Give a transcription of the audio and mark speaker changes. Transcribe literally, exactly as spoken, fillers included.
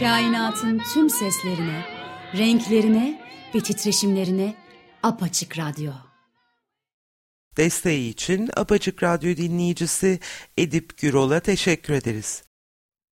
Speaker 1: Kainatın tüm seslerine, renklerine ve titreşimlerine Apaçık Radyo.
Speaker 2: Desteği için Apaçık Radyo dinleyicisi Edip Gürol'a teşekkür ederiz.